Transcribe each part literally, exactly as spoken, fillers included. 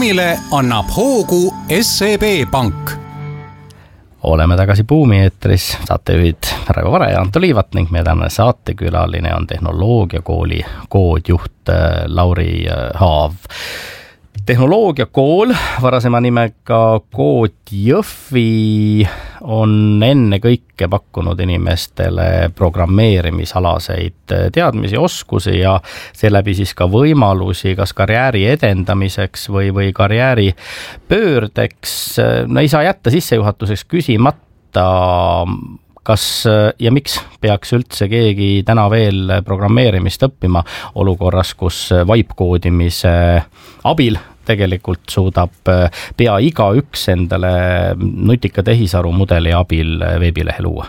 Buumile annab hoogu S E B Pank. Oleme tagasi Buumi eetris, saatejuhid Raivo Vare ja Anto Liivat ning meie tänane saatekülaline on tehnoloogiakooli koodjuht Lauri Haav. Tehnoloogiakool, varasema nimega Kood Jõhvi, on enne kõike pakkunud inimestele programmeerimisalaseid teadmisi, oskusi ja seeläbi siis ka võimalusi kas karjääri edendamiseks või, või karjääri pöördeks. No ei saa jätta sissejuhatuseks küsimata, kas ja miks peaks üldse keegi täna veel programmeerimist õppima olukorras, kus vaipkoodimise abil tegelikult suudab pea igaüks endale nutika tehisaru mudeli abil veebilehe luua?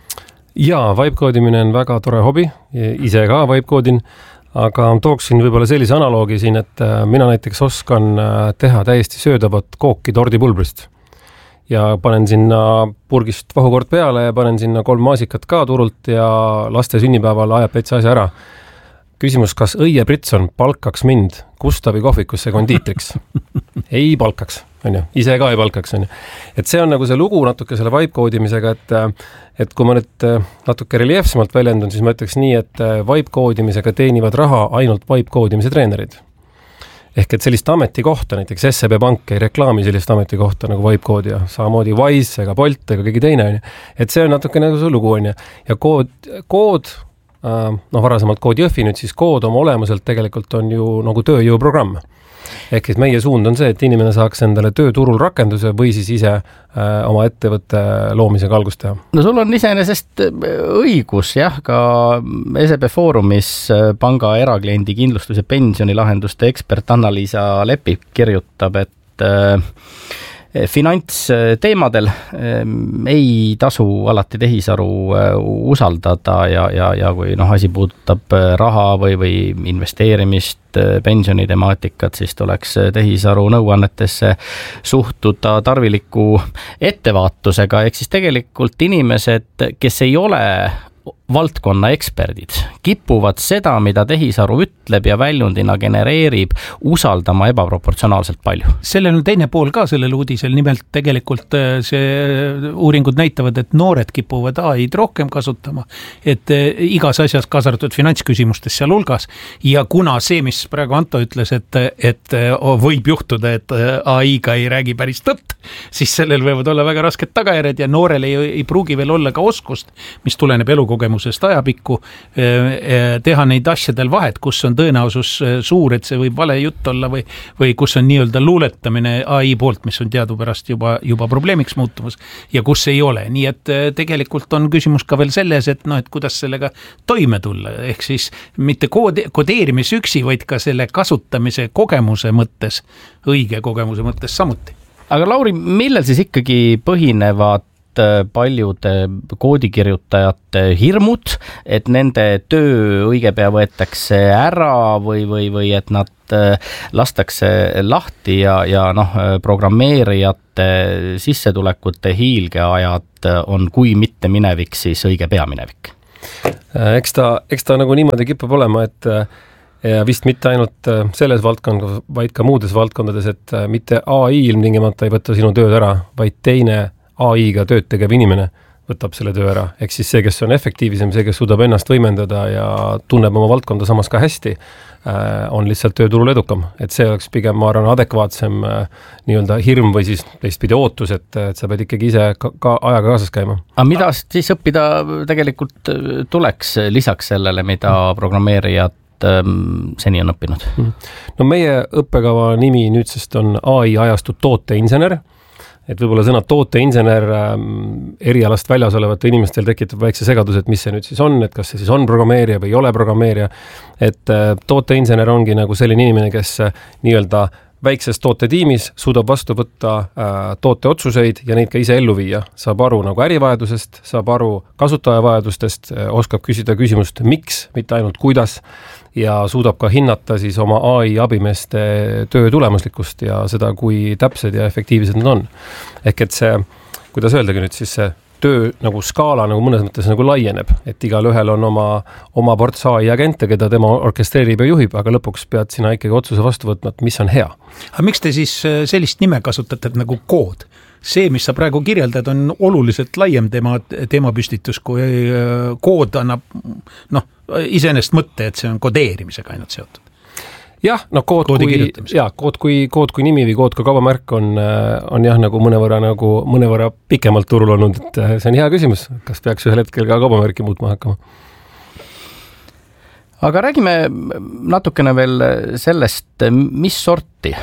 Jaa, vaipkoodimine on väga tore hobi, ise ka vaipkoodin, aga tooksin võib-olla sellise analoogi siin, et mina näiteks oskan teha täiesti söödavat kooki tordipulbrist. Ja panen sinna purgist vahukord peale ja panen sinna kolm maasikat ka turult ja laste sünnipäeval ajab täitsa asja ära. Küsimus, kas Õie Britson palkaks mind Gustavi kohvikusse kondiitriks? Ei palkaks, on ju. Ise ka ei palkaks, on ju. Et see on nagu see lugu natuke selle vaipkoodimisega, et, et kui ma nüüd natuke reljeefsemalt väljendun, siis ma ütleks nii, et vaipkoodimisega teenivad raha ainult vaipkoodimise treenerid. Ehk et sellist ametikohta, näiteks S E B Pank ei reklaami sellist ametikohta nagu vaipkoodija, samamoodi Wise ega Bolt ega keegi teine, on ju. Et see on natuke nagu see lugu, on ju. Ja kood, kood no varasemalt Kood Jõhvi, nüüd siis kood oma olemuselt tegelikult on ju nagu tööjõuprogramm. Ehk et meie suund on see, et inimene saaks endale tööturul rakenduse või siis ise äh, oma ettevõtte loomisega algust teha. No sul on iseenesest õigus, jah, ka S E B Foorumis panga erakliendi kindlustus- ja pensionilahenduste ekspert Anna-Liisa Lepik kirjutab, et äh, finantsteemadel ei tasu alati tehisaru usaldada ja, ja, ja kui noh, asi puudutab raha või, või investeerimist, pensionitemaatikat, siis tuleks tehisaru nõuannetesse suhtuda tarviliku ettevaatusega. Ehk siis tegelikult inimesed, kes ei ole valdkonna eksperdid, kipuvad seda, mida tehisaru ütleb ja väljundina genereerib, usaldama ebaproportsionaalselt palju. Sellel on teine pool ka sellel uudisel, nimelt tegelikult see uuringud näitavad, et noored kipuvad A I-d rohkem kasutama, et igas asjas kasartud finantsküsimustes seal hulgas ja kuna see, mis praegu Anto ütles, et, et võib juhtuda, et A I-ga ei räägi päris tõtt, siis sellel võivad olla väga rasked tagajärjed ja noorel ei, ei pruugi veel olla ka oskust, mis tuleneb elukogemusest ajapikku, teha neid asjadel vahet, kus on tõenäosus suur, et see võib vale jutt olla või, või kus on nii-öelda luuletamine A I poolt, mis on teadupärast juba, juba probleemiks muutumas ja kus ei ole. Nii et tegelikult on küsimus ka veel selles, et, no, et kuidas sellega toime tulla. Ehk siis mitte koode, kodeerimis üksi, vaid ka selle kasutamise kogemuse mõttes, õige kogemuse mõttes samuti. Aga Lauri, millel siis ikkagi põhinevad paljude koodikirjutajate hirmud, et nende töö õige pea võetakse ära või, või, või et nad lastakse lahti ja, ja noh, programmeerijate sissetulekute hiilgeajad on kui mitte minevik, siis õige pea minevik? Eks ta, eks ta nagu niimoodi kipub olema, et ja vist mitte ainult selles valdkonnas, vaid ka muudes valdkondades, et mitte A I ilmtingimata ei võtta sinu tööd ära, vaid teine A I-ga tööd tegev inimene võtab selle töö ära. Ehk siis see, kes on efektiivsem, see, kes suudab ennast võimendada ja tunneb oma valdkonda samas ka hästi, on lihtsalt tööturul edukam. Et see oleks pigem, ma arvan, adekvaatsem nii-öelda hirm või siis teistpidi ootus, et, et sa pead ikkagi ise ka, ka ajaga kaasas käima. Aga mida siis õppida tegelikult tuleks lisaks sellele, mida programmeerijad seni on õppinud? No meie õppekava nimi nüüdsest on A I ajastu tooteinsener, et võib-olla sõna tooteinsener erialast väljas olevate inimestel tekitab väikse segadus, et mis see nüüd siis on, et kas see siis on programmeerija või ei ole programmeerija, et tooteinsener ongi nagu selline inimene, kes nii-öelda väikses tootetiimis suudab vastu võtta äh, tooteotsuseid ja neid ka ise ellu viia. Saab aru nagu ärivajadusest, saab aru kasutajavajadustest, äh, oskab küsida küsimust miks, mitte ainult kuidas ja suudab ka hinnata siis oma A I abimeeste töö tulemuslikkust ja seda, kui täpsed ja efektiivsed nad on. Ehk et see, kuidas öeldagi nüüd siis see töö nagu skaala nagu mõnes mõttes nagu laieneb, et igal ühel on oma, oma ports A I agente, keda tema orkestreerib ja juhib, aga lõpuks pead sina ikkagi otsuse vastu võtma, et mis on hea. Aga miks te siis sellist nime kasutate nagu kood? See, mis sa praegu kirjeldad, on oluliselt laiem teema, teemapüstitus, kui kood annab noh, iseenesest mõtte, et see on kodeerimisega ainult seotud. Jah, no kood kui, ja, kood, kui, kood kui nimi või kood kui kaubamärk on, on jah, nagu mõnevõrra, nagu mõnevõrra pikemalt turul olnud, et see on hea küsimus, kas peaks ühel hetkel ka kaubamärki muutma hakkama. Aga räägime natukene veel sellest, mis sorti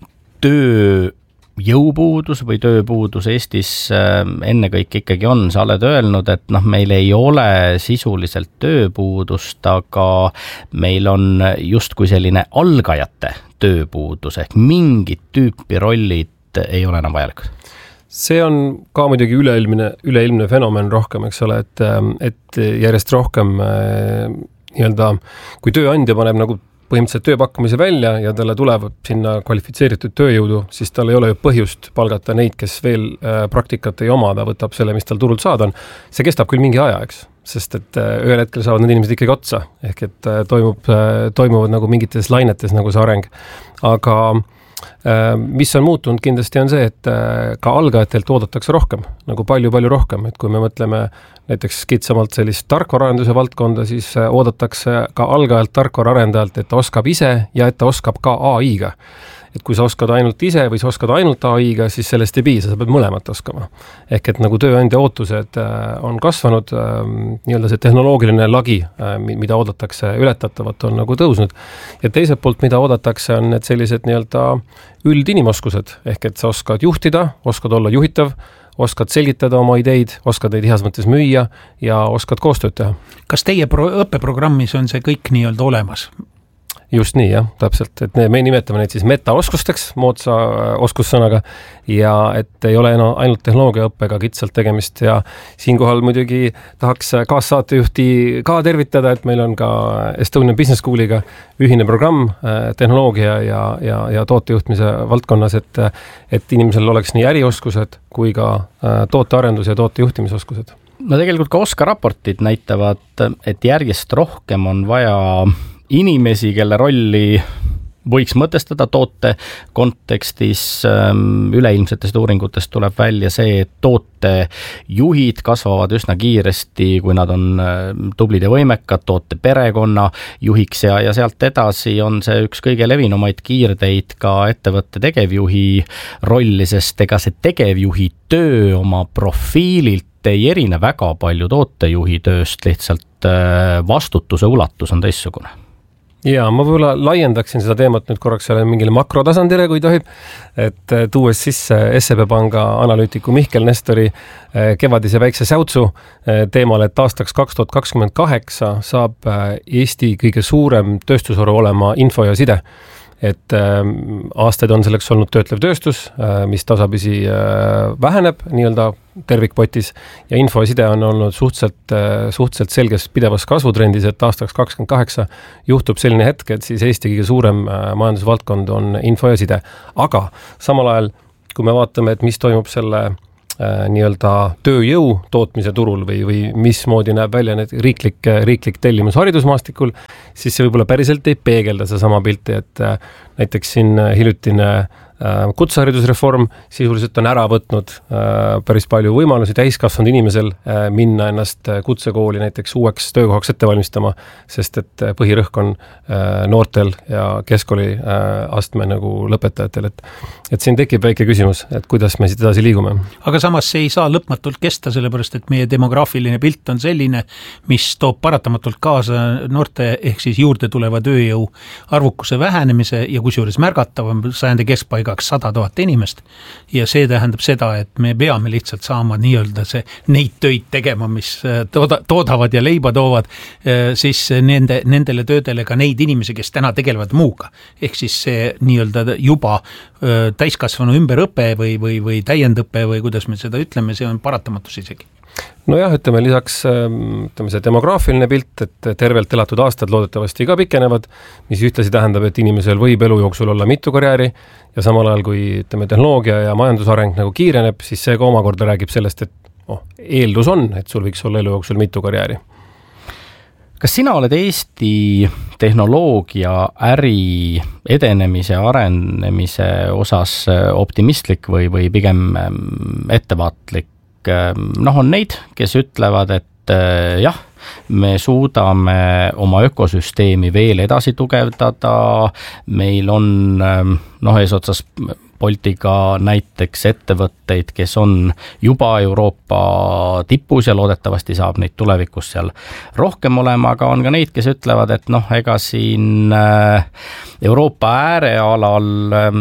töö jõupuudus või tööpuudus Eestis ennekõike ikkagi on. Sa oled öelnud, et noh, meil ei ole sisuliselt tööpuudust, aga meil on justkui selline algajate tööpuudus ehk mingid tüüpi rollid ei ole enam vajalikud. See on ka muidugi üleilmne, üleilmne fenomen rohkem, eks ole, et, et järjest rohkem nii-öelda, kui tööandja paneb nagu põhimõtteliselt tööpakkumise välja ja talle tuleb sinna kvalifitseeritud tööjõudu, siis tal ei ole ju põhjust palgata neid, kes veel praktikat ei oma, ta võtab selle, mis tal turult saada on. See kestab küll mingi aja, eks, sest et ühel hetkel saavad need inimesed ikkagi otsa, ehk et toimub, toimuvad nagu mingites lainetes nagu see areng. Aga mis on muutunud kindlasti on see, et ka algajatelt oodatakse rohkem, nagu palju-palju rohkem, et kui me mõtleme näiteks kitsamalt sellist tarkvaraarenduse valdkonda, siis oodatakse ka algajalt tarkvaraarendajalt, et ta oskab ise ja et ta oskab ka A I-ga. Et kui sa oskad ainult ise või sa oskad ainult A I-ga, siis sellest ei piisa, sa pead mõlemat oskama. Ehk et nagu tööandja ootused on kasvanud, nii-öelda see tehnoloogiline lagi, mida oodatakse ületatavat, on nagu tõusnud. Ja teiselt poolt, mida oodatakse, on need sellised nii-öelda üldinimoskused, ehk et sa oskad juhtida, oskad olla juhitav, oskad selgitada oma ideid, oskad neid heas mõttes müüa ja oskad koostööd teha. Kas teie pro- õppeprogrammis on see kõik nii-öelda olemas? Just nii, jah, täpselt, et ne, me nimetame neid siis metaoskusteks, moodsa oskussõnaga, ja et ei ole enam ainult tehnoloogiaõppega kitsalt tegemist ja siinkohal muidugi tahaks kaassaatejuhti ka tervitada, et meil on ka Estonian Business Schooliga ühine programm tehnoloogia ja, ja, ja tootejuhtmise valdkonnas, et, et inimesel oleks nii ärioskused kui ka tootearendus ja tootejuhtimisoskused. No tegelikult ka Oska raportid näitavad, et järjest rohkem on vaja inimesi, kelle rolli võiks mõtestada toote kontekstis. Üleilmsetest uuringutest tuleb välja see, et tootejuhid kasvavad üsna kiiresti, kui nad on tublid ja võimekad, toote perekonna juhiks ja, ja sealt edasi on see üks kõige levinumaid kiirteid ka ettevõtte tegevjuhi rolli, sest ega see tegevjuhi töö oma profiililt ei erine väga palju tootejuhi tööst, lihtsalt vastutuse ulatus on teissugune. Ja ma võib-olla laiendaksin seda teemat nüüd korraks selle mingile makrotasandile, kui tohib, et tuues sisse S E B Panga analüütiku Mihkel Nestori kevadise väikse säutsu teemale, et aastaks kaks tuhat kakskümmend kaheksa saab Eesti kõige suurem tööstusharu olema info ja side. Et aastaid on selleks olnud töötlev tööstus, mis tasapisi väheneb nii-öelda tervikpotis ja info ja side on olnud suhteliselt, suhteliselt selges pidevas kasvutrendis, et aastaks kakskümmend kaheksa juhtub selline hetk, et siis Eesti kõige suurem majandusvaldkond on info ja side. Aga samal ajal, kui me vaatame, et mis toimub selle nii-öelda tööjõu tootmise turul või, või mismoodi näeb välja need riiklik, riiklik tellimus haridusmaastikul, siis see võib-olla päriselt ei peegelda see sama pilti, et näiteks siin hiljutine kutseharidusreform sisuliselt on ära võtnud päris palju võimalusi täiskasvanud inimesel minna ennast kutsekooli näiteks uueks töökohaks ette valmistama, sest et põhirõhk on noortel ja keskkooli astme nagu lõpetajatel, et, et siin tekib väike küsimus, et kuidas me siit edasi liigume. Aga samas see ei saa lõpmatult kesta, sellepärast et meie demograafiline pilt on selline, mis toob paratamatult kaasa noorte ehk siis juurde tuleva tööjõu arvukuse vähenemise ja kusjuures märgatavam sajandi keskpaiga sada tuhat inimest ja see tähendab seda, et me peame lihtsalt saama nii-öelda see, neid töid tegema, mis tooda, toodavad ja leiba toovad, siis nende, nendele töödele ka neid inimesi, kes täna tegelevad muuga. Ehk siis see nii-öelda juba täiskasvanu ümberõpe või, või, või täiendõpe või kuidas me seda ütleme, see on paratamatus isegi. No jah, ütleme lisaks ütleme see demograafiline pilt, et tervelt elatud aastad loodetavasti ka pikenevad, mis ühtlasi tähendab, et inimesel võib elu jooksul olla mitu karjääri ja samal ajal, kui ütleme tehnoloogia ja majandusareng nagu kiireneb, siis see ka omakorda räägib sellest, et oh, eeldus on, et sul võiks olla elu jooksul mitu karjääri. Kas sina oled Eesti tehnoloogia äri edenemise ja arenemise osas optimistlik või, või pigem ettevaatlik? Noh, on neid, kes ütlevad, et jah, me suudame oma ökosüsteemi veel edasi tugevdada, meil on noh, eesotsas Boltiga näiteks ettevõtteid, kes on juba Euroopa tipus ja loodetavasti saab neid tulevikus seal rohkem olema, aga on ka neid, kes ütlevad, et noh, ega siin Euroopa äärealal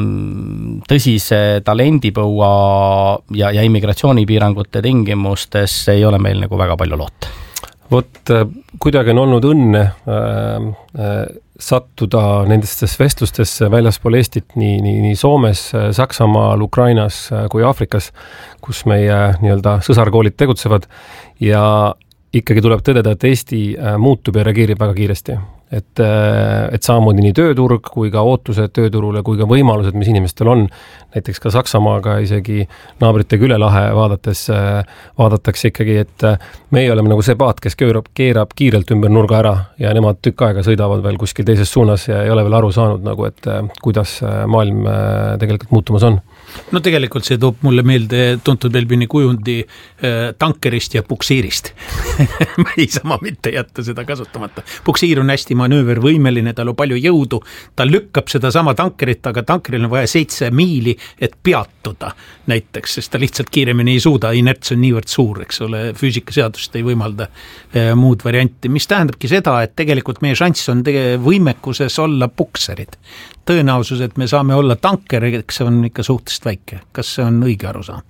tõsise talendipõua ja, ja immigratsioonipiirangute tingimustes ei ole meil nagu väga palju loota. Vot kuidagi on olnud õnne äh, äh, sattuda nendestes vestlustesse väljaspool Eestit nii, nii, nii Soomes, Saksamaal, Ukrainas kui Aafrikas, kus meie nii-öelda sõsarkoolid tegutsevad ja ikkagi tuleb tõdeda, et Eesti muutub ja reageerib väga kiiresti. Et, et samamoodi nii tööturg kui ka ootused tööturule kui ka võimalused, mis inimestel on, näiteks ka Saksamaaga isegi naabritega üle lahe vaadates vaadatakse ikkagi, et meie oleme nagu see paat, kes keerab, keerab kiirelt ümber nurga ära ja nemad tükk aega sõidavad veel kuskil teises suunas ja ei ole veel aru saanud, nagu, et kuidas maailm tegelikult muutumas on. No tegelikult see toob mulle meelde tuntud Belbini kujundi tankerist ja puksiirist. Me ei sama mitte jätta seda kasutamata. Puksiir on hästi manöövervõimeline, tal on palju jõudu, ta lükkab seda sama tankerit, aga tankeril on vaja seitse miili, et peatuda näiteks, sest ta lihtsalt kiiremini ei suuda, inerts on niivõrd suur, eks ole, füüsikaseadust ei võimalda muud varianti, mis tähendabki seda, et tegelikult meie šanss on tege- võimekuses olla pukserid. Tõenäosus, et me saame olla tankeriks, on ikka suhteliselt väike. Kas see on õige arusaam?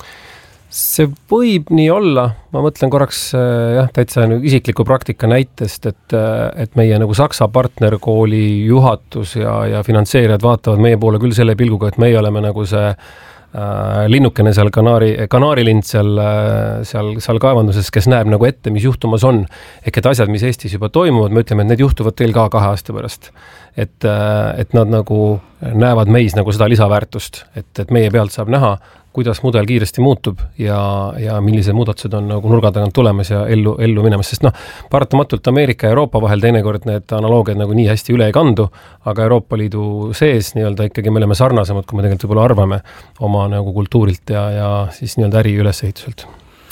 See võib nii olla, ma mõtlen korraks jah, täitsa isikliku praktika näitest, et, et meie nagu Saksa partnerkooli juhatus ja, ja finantseerijad vaatavad meie poole küll selle pilguga, et meie oleme nagu see äh, linnukene seal kanaari, kanaarilind seal, seal, seal kaevanduses, kes näeb nagu ette, mis juhtumas on. Ehk et asjad, mis Eestis juba toimuvad, me ütleme, et need juhtuvad teil ka kahe aasta pärast. Et, et nad nagu näevad meis nagu seda lisaväärtust, et, et meie pealt saab näha, kuidas mudel kiiresti muutub ja, ja millised muudatused on nagu nurga tagant tulemas ja ellu, ellu minemas, sest noh, paratamatult Ameerika ja Euroopa vahel teinekord need analoogiad nagu nii hästi üle ei kandu, aga Euroopa Liidu sees nii-öelda ikkagi me oleme sarnasemad, kui me tegelikult võib-olla arvame oma nagu kultuurilt ja, ja siis nii-öelda äri ülesehituselt.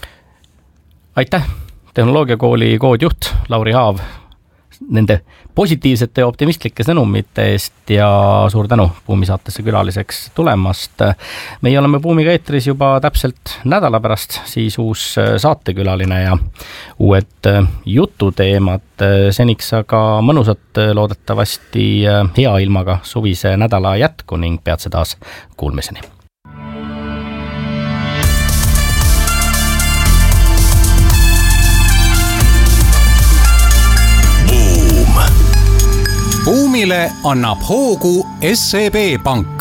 Aitäh, Tehnoloogiakooli koodjuht Lauri Haav nende positiivsete ja optimistlike sõnumite eest ja suur tänu Buumi saatesse külaliseks tulemast. Meie oleme Buumiga eetris juba täpselt nädala pärast, siis uus saatekülaline ja uued jututeemad. Seniks aga mõnusat loodetavasti hea ilmaga suvise nädala jätku ning peatse taas kuulmiseni. Buumile annab hoogu S E B Pank.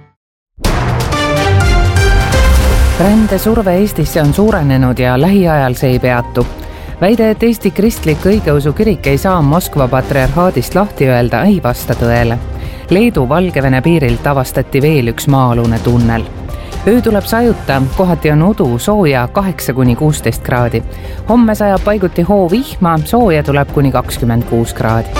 Rändesurve Eestisse on suurenenud ja lähiajal see ei peatu. Väide, et Eesti kristlik õigeusu kirik ei saa Moskva patriarhaadist lahti öelda, ei vasta tõele. Leedu Valgevene piirilt avastati veel üks maa-alune tunnel. Öö tuleb sajuta, kohati on udu sooja kaheksa kuni kuusteist kraadi. Homme sajab paiguti hoo vihma, sooja tuleb kuni kakskümmend kuus kraadi.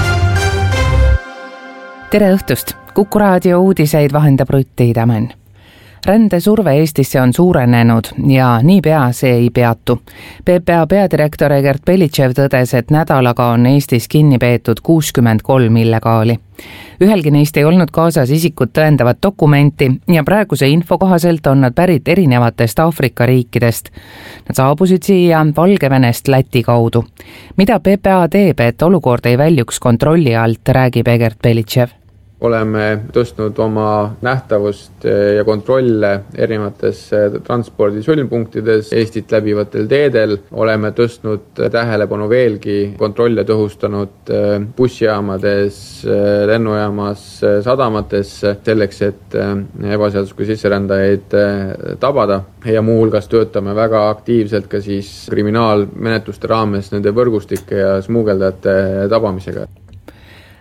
Tere õhtust! Kuku raadio uudiseid vahendab Rutt Tiidemann. Rändesurve Eestisse on suurenenud ja niipea see ei peatu. P P A peadirektor Egert Belitšev tõdes, et nädalaga on Eestis kinni peetud kuuskümmend kolm illegaali. Ühelgi neist ei olnud kaasas isikut tõendavat dokumenti ja praeguse info kohaselt on nad pärit erinevatest Aafrika riikidest. Nad saabusid siia Valgevenest Läti kaudu. Mida P P A teeb, et olukord ei väljuks kontrolli alt, räägib Egert Belitšev. Oleme tõstnud oma nähtavust ja kontrolle erinevates transpordi sõlmpunktides Eestit läbivatel teedel. Oleme tõstnud tähelepanu veelgi kontrolle tõhustanud bussijaamades, lennujaamas, sadamates selleks, et ebaseaduslikke sisserändajaid tabada. Ja muu hulgas töötame väga aktiivselt ka siis kriminaalmenetluste raames nende võrgustike ja smuugeldajate tabamisega.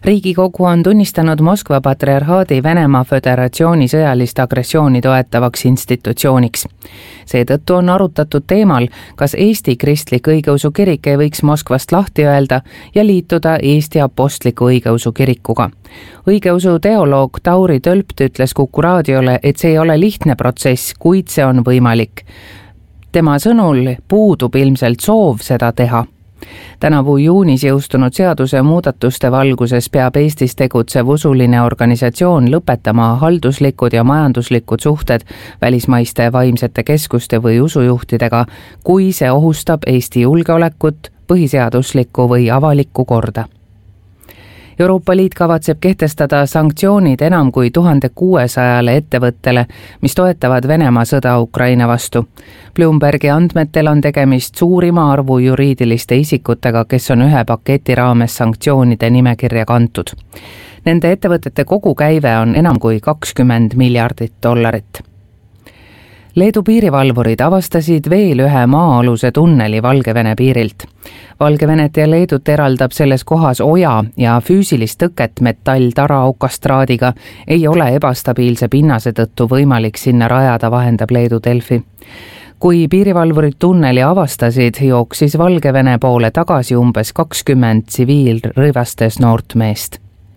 Riigikogu on tunnistanud Moskva patriarhaadi Venemaa Föderatsiooni sõjalist agressiooni toetavaks institutsiooniks. Seetõttu on arutatud teemal, kas Eesti Kristlik Õigeusu Kirik ei võiks Moskvast lahti öelda ja liituda Eesti Apostliku Õigeusu Kirikuga. Õigeusu teoloog Tauri Tölpt ütles Kuku raadiole, et see ei ole lihtne protsess, kuid see on võimalik. Tema sõnul puudub ilmselt soov seda teha. Tänavu juunis jõustunud seaduse muudatuste valguses peab Eestis tegutsev usuline organisatsioon lõpetama halduslikud ja majanduslikud suhted välismaiste vaimsete keskuste või usujuhtidega, kui see ohustab Eesti julgeolekut, põhiseaduslikku või avalikku korda. Euroopa Liit kavatseb kehtestada sanktsioonid enam kui tuhande kuuesajale ettevõttele, mis toetavad Venemaa sõda Ukraina vastu. Bloombergi andmetel on tegemist suurima arvu juriidiliste isikutega, kes on ühe paketi raames sanktsioonide nimekirja kantud. Nende ettevõtete kogukäive on enam kui kakskümmend miljardit dollarit. Leedu piirivalvurid avastasid veel ühe maa-aluse tunneli Valgevene piirilt. Valgevenet ja Leedut eraldab selles kohas oja ja füüsilist tõket metall-tara okastraadiga ei ole ebastabiilse pinnase tõttu võimalik sinna rajada, vahendab Leedu Delfi. Kui piirivalvurid tunneli avastasid, jooksis Valgevene poole tagasi umbes kakskümmend tsiviilrõivastes noort meest.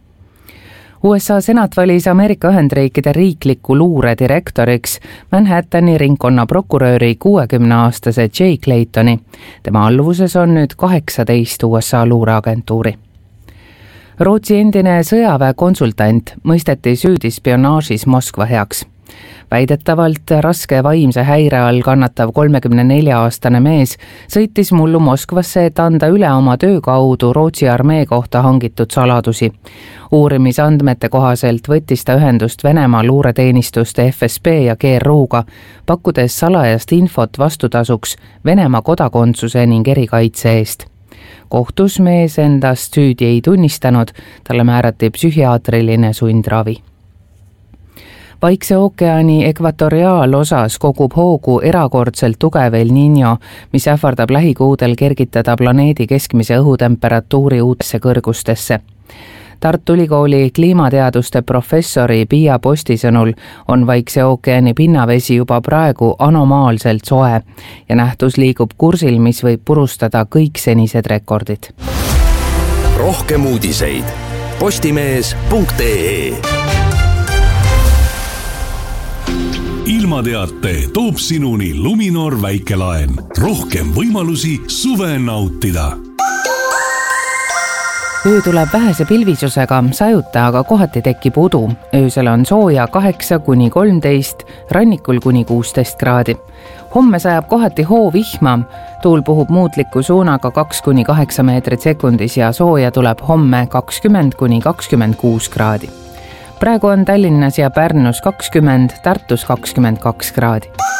U S A senat valis Ameerika Ühendriikide riikliku luure direktoriks Manhattani ringkonna prokuröri kuuekümneaastase Jay Claytoni. Tema alluvuses on nüüd kaheksateist U S A luureagentuuri. Rootsi endine sõjaväe konsultant mõisteti süüdi spionaažis Moskva heaks. Väidetavalt raske vaimse häire all kannatav kolmekümne nelja aastane mees sõitis mullu Moskvasse, et anda üle oma töö kaudu Rootsi armee kohta hangitud saladusi. Uurimisandmete kohaselt võttis ta ühendust Venemaa luureteenistuste F S B ja G R U-ga, pakkudes salajast infot vastutasuks Venemaa kodakondsuse ning erikaitse eest. Kohtus mees endast süüdi ei tunnistanud, talle määrati psühhiaatriline sundravi. Vaikse ookeani ekvatoriaalosas kogub hoogu erakordselt tugev El Niño, mis ähvardab lähikuudel kergitada planeedi keskmise õhutemperatuuri uutesse kõrgustesse. Tartu Ülikooli kliimateaduste professori Pia Posti sõnul on Vaikse ookeani pinnavesi juba praegu anomaalselt soe ja nähtus liigub kursil, mis võib purustada kõik senised rekordid. Rohkem uudiseid postimees punkt ee. Ilmateate toob sinuni Luminor väikelaen. Rohkem võimalusi suve nautida. Öö tuleb vähese pilvisusega, sajuta, aga kohati tekib udu. Öösel on sooja kaheksa kuni kolmteist, rannikul kuni kuusteist kraadi. Homme sajab kohati hoovihma, tuul puhub muutliku suunaga kaks kuni kaheksa meetrit sekundis ja sooja tuleb homme kakskümmend kuni kakskümmend kuus kraadi. Praegu on Tallinnas ja Pärnus kakskümmend, Tartus kakskümmend kaks kraadi.